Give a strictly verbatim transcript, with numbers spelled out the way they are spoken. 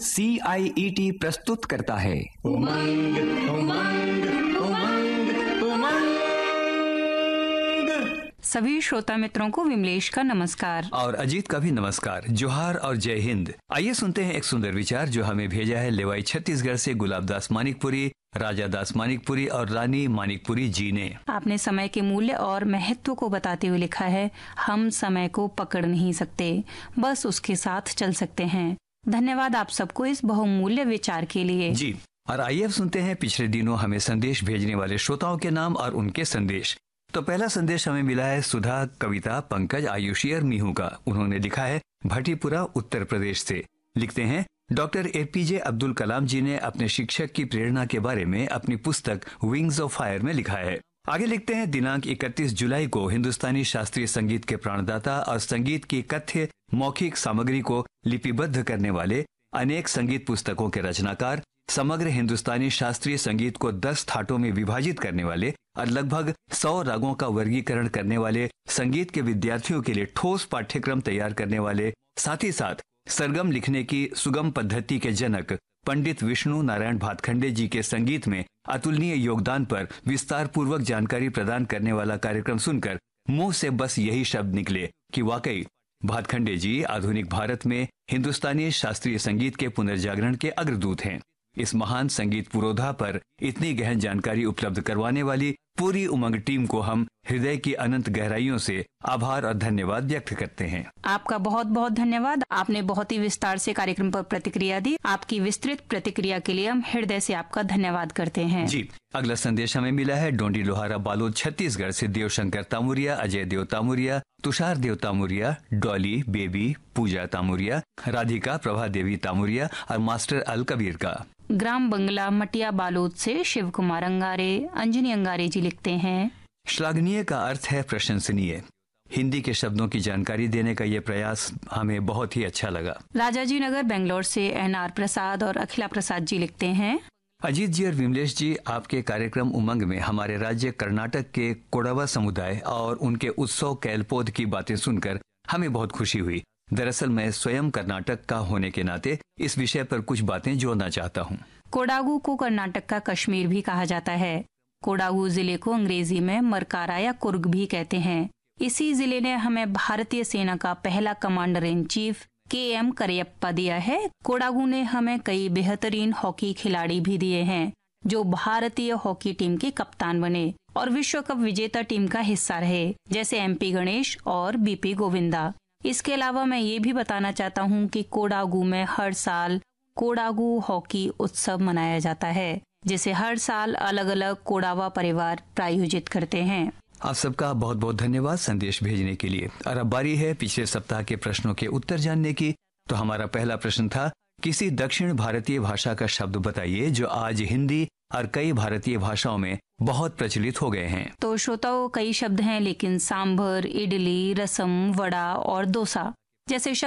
सी आई E T प्रस्तुत करता है उमंग उमंग उमंग उमंग। सभी श्रोता मित्रों को विमलेश का नमस्कार और अजीत का भी नमस्कार, जोहार और जय हिंद। आइए सुनते हैं एक सुंदर विचार जो हमें भेजा है लेवाई छत्तीसगढ़ से गुलाब दास मानिकपुरी, राजा दास मानिकपुरी और रानी मानिकपुरी जी ने। आपने समय के मूल्य और महत्व को बताते हुए लिखा है, हम समय को पकड़ नहीं सकते, बस उसके साथ चल सकते हैं। धन्यवाद आप सबको इस बहुमूल्य विचार के लिए। जी, और आइए अब सुनते हैं पिछले दिनों हमें संदेश भेजने वाले श्रोताओं के नाम और उनके संदेश। तो पहला संदेश हमें मिला है सुधा, कविता, पंकज, आयुषी और मीहू का। उन्होंने लिखा है भटीपुरा उत्तर प्रदेश से। लिखते हैं, डॉक्टर ए पी जे अब्दुल कलाम जी ने अपने शिक्षक की प्रेरणा के बारे में अपनी पुस्तक विंग्स ऑफ फायर में लिखा है। आगे लिखते हैं, दिनांक इकतीस जुलाई को हिंदुस्तानी शास्त्रीय संगीत के प्राणदाता और संगीत की कथ्य मौखिक सामग्री को लिपिबद्ध करने वाले, अनेक संगीत पुस्तकों के रचनाकार, समग्र हिंदुस्तानी शास्त्रीय संगीत को दस थाटों में विभाजित करने वाले और लगभग सौ रागों का वर्गीकरण करने वाले, संगीत के विद्यार्थियों के लिए ठोस पाठ्यक्रम तैयार करने वाले, साथ ही साथ सरगम लिखने की सुगम पद्धति के जनक पंडित विष्णु नारायण भातखंडे जी के संगीत में अतुलनीय योगदान पर विस्तार पूर्वक जानकारी प्रदान करने वाला कार्यक्रम सुनकर मुंह से बस यही शब्द निकले कि वाकई भातखंडे जी आधुनिक भारत में हिंदुस्तानी शास्त्रीय संगीत के पुनर्जागरण के अग्रदूत हैं। इस महान संगीत पुरोधा पर इतनी गहन जानकारी उपलब्ध करवाने वाली पूरी उमंग टीम को हम हृदय की अनंत गहराइयों से आभार और धन्यवाद व्यक्त करते हैं। आपका बहुत बहुत धन्यवाद। आपने बहुत ही विस्तार से कार्यक्रम पर प्रतिक्रिया दी। आपकी विस्तृत प्रतिक्रिया के लिए हम हृदय से आपका धन्यवाद करते हैं। जी, अगला संदेश हमें मिला है डोंडी लोहारा बालोद छत्तीसगढ़ से। देवशंकर तामुरिया, अजय देव तामुरिया, तुषार देव तामुरिया, डॉली, बेबी, पूजा तामुरिया, राधिका, प्रभा देवी तामुरिया और मास्टर अल कबीर का। ग्राम बंगला मटिया बालोद से शिव कुमार अंगारे, अंजनी अंगारे जी लिखते हैं, श्लाघनीय का अर्थ है प्रशंसनीय। हिंदी के शब्दों की जानकारी देने का ये प्रयास हमें बहुत ही अच्छा लगा। राजाजी नगर बेंगलोर से एन आर प्रसाद और अखिला प्रसाद जी लिखते हैं, अजीत जी और विमलेश जी, आपके कार्यक्रम उमंग में हमारे राज्य कर्नाटक के कोडावा समुदाय और उनके उत्सव कैलपोद की बातें सुनकर हमें बहुत खुशी हुई। दरअसल मैं स्वयं कर्नाटक का होने के नाते इस विषय पर कुछ बातें जोड़ना चाहता हूँ। कोडागू को कर्नाटक का कश्मीर भी कहा जाता है। कोडागू जिले को अंग्रेजी में मरकारा या कुर्ग भी कहते हैं। इसी जिले ने हमें भारतीय सेना का पहला कमांडर इन चीफ के एम करियप्पा दिया है। कोडागू ने हमें कई बेहतरीन हॉकी खिलाड़ी भी दिए हैं जो भारतीय हॉकी टीम के कप्तान बने और विश्व कप विजेता टीम का हिस्सा रहे, जैसे एम पी गणेश और बी पी गोविंदा। इसके अलावा मैं ये भी बताना चाहता हूँ कि कोडागू में हर साल कोडागू हॉकी उत्सव मनाया जाता है, जिसे हर साल अलग अलग कोडावा परिवार प्रायोजित करते हैं। आप सबका बहुत बहुत धन्यवाद संदेश भेजने के लिए। और अब बारी है पिछले सप्ताह के प्रश्नों के उत्तर जानने की। तो हमारा पहला प्रश्न था, किसी दक्षिण भारतीय भाषा का शब्द बताइए जो आज हिंदी और कई भारतीय भाषाओं में बहुत प्रचलित हो गए हैं। तो श्रोताओं, कई शब्द हैं, लेकिन सांभर, इडली, रसम, वड़ा और डोसा जैसे